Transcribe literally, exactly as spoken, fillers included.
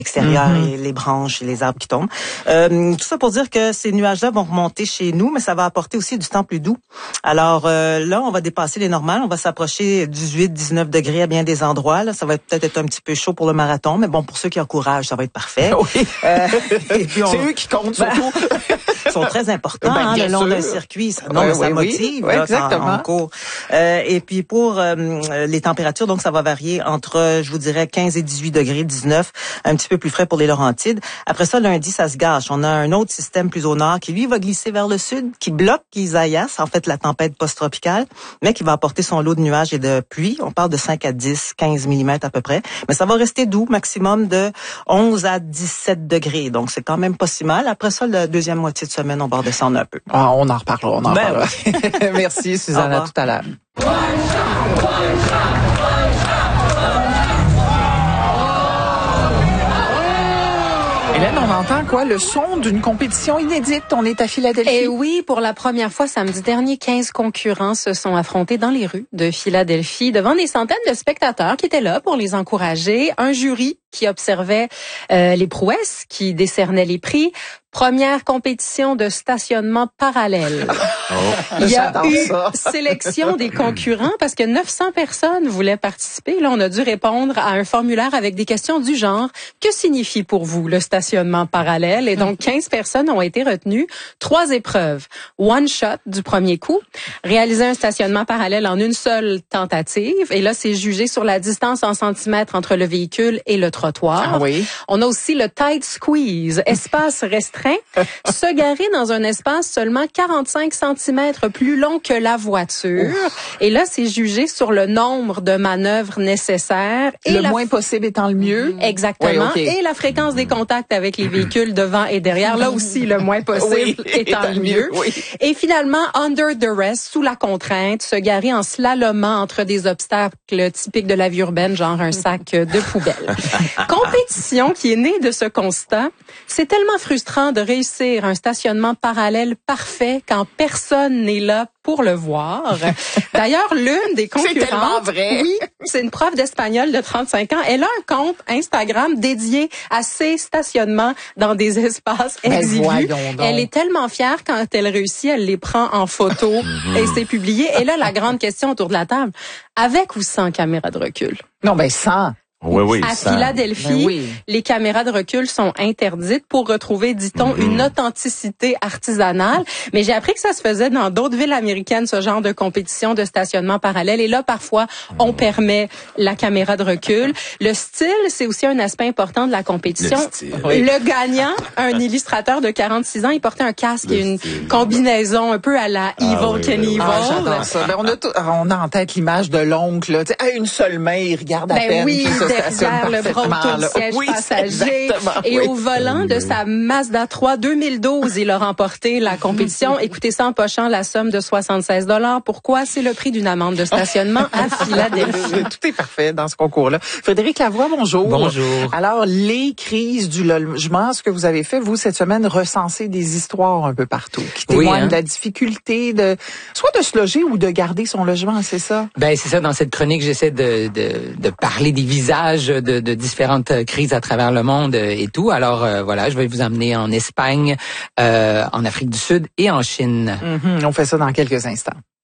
extérieur Mm-hmm. et les branches et les arbres qui tombent. Euh, tout ça pour dire que ces nuages-là vont remonter chez nous, mais ça va apporter aussi du temps plus doux. Alors euh, là, on va dépasser les normales, on va s'approcher dix-huit dix-neuf degrés à bien des endroits. Là, ça va peut-être être un petit peu chaud pour le marathon, mais bon, pour ceux qui encouragent, ça va être parfait. Oui. Euh, et puis on... C'est eux qui comptent surtout. Ils sont très importants Ben, hein, bien le long sûr. d'un circuit. Ça, non, Ouais, mais ça oui, motive oui. là, Ouais, exactement. en, en cours. Euh, et puis pour euh, les températures, donc ça va varier entre, je vous dirais, quinze et dix-huit degrés, dix-neuf, un petit peu plus frais pour les Laurentides. Après ça, lundi, ça se gâche. On a un autre système plus au nord qui, lui, va glisser vers le sud, qui bloque Isaias, en fait, la tempête post-tropicale, mais qui va apporter son lot de nuages et de pluie. On parle de cinq à dix, quinze millimètres à peu près. Mais ça va rester doux, maximum de onze à dix-sept degrés. Donc, c'est quand même pas si mal. Après ça, la deuxième moitié de semaine, on va redescendre un peu. Ah, on en reparlera, on en Ben reparlera. Merci, Suzanne, à tout à l'heure. Hélène, on entend quoi? Le son d'une compétition inédite. On est à Philadelphie. Et oui, pour la première fois samedi dernier, quinze concurrents se sont affrontés dans les rues de Philadelphie devant des centaines de spectateurs qui étaient là pour les encourager. Un jury qui observait euh, les prouesses, qui décernait les prix. Première compétition de stationnement parallèle. Oh, Il y a j'adore eu ça. sélection des concurrents parce que neuf cents personnes voulaient participer. Là, on a dû répondre à un formulaire avec des questions du genre « Que signifie pour vous le stationnement parallèle? » Et donc, quinze personnes ont été retenues. Trois épreuves. One shot du premier coup. Réaliser un stationnement parallèle en une seule tentative. Et là, c'est jugé sur la distance en centimètres entre le véhicule et le trottoir. Ah oui. On a aussi le tight squeeze, espace restreint. Se garer dans un espace seulement quarante-cinq centimètres plus long que la voiture. Ouf. Et là, c'est jugé sur le nombre de manœuvres nécessaires. Et le la... moins possible étant le mieux. Exactement. Oui, okay. Et la fréquence des contacts avec les véhicules devant et derrière. Là aussi, le moins possible oui, étant le mieux. Oui. Et finalement, under duress, sous la contrainte, se garer en slalomant entre des obstacles typiques de la vie urbaine, genre un sac de poubelle. Compétition qui est née de ce constat. C'est tellement frustrant de réussir un stationnement parallèle parfait quand personne n'est là pour le voir. D'ailleurs, l'une des concurrentes... C'est tellement vrai. Oui, c'est une prof d'espagnol de trente-cinq ans. Elle a un compte Instagram dédié à ses stationnements dans des espaces ben exigus. Donc. Elle est tellement fière quand elle réussit, elle les prend en photo et c'est publié. Et là, la grande question autour de la table, avec ou sans caméra de recul? Non, ben sans. Oui, oui, à ça. Philadelphie, Ben oui. les caméras de recul sont interdites pour retrouver, dit-on, mm-hmm. une authenticité artisanale. Mais j'ai appris que ça se faisait dans d'autres villes américaines, ce genre de compétition de stationnement parallèle. Et là, parfois, on permet la caméra de recul. Le style, c'est aussi un aspect important de la compétition. Le style. Oui. Le gagnant, un illustrateur de quarante-six ans, il portait un casque Le et une style. combinaison un peu à la Evil Ah oui, Knievel. oui, oui. Ah, j'adore ça. Ben, on a tout, on a en tête l'image de l'oncle, là. Tu sais, à une seule main, il regarde à Ben peine. oui, puis ça stationne derrière le bras parfaitement, autour du là. siège Oui, passager. exactement, Et oui. au volant de sa Mazda trois deux mille douze, il a remporté la compétition. Écoutez ça en pochant la somme de soixante-seize dollars. Pourquoi? C'est le prix d'une amende de stationnement à Philadelphie. Tout est parfait dans ce concours-là. Frédéric Lavoie, bonjour. Bonjour. Alors, les crises du logement, ce que vous avez fait, vous, cette semaine, recenser des histoires un peu partout qui témoignent Oui, hein? de la difficulté de, soit de se loger ou de garder son logement, c'est ça? Ben c'est ça. Dans cette chronique, j'essaie de, de de parler des visages de, de différentes crises à travers le monde et tout. Alors euh, voilà, je vais vous emmener en Espagne, euh, en Afrique du Sud et en Chine. Mm-hmm. On fait ça dans quelques instants.